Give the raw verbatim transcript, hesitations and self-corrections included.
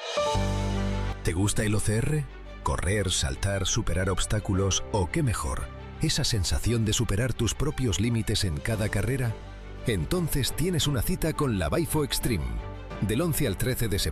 ¿Te gusta el O C R? ¿Correr, saltar, superar obstáculos o, qué mejor, esa sensación de superar tus propios límites en cada carrera? Entonces tienes una cita con la Baifo Extreme. Del once al trece de septiembre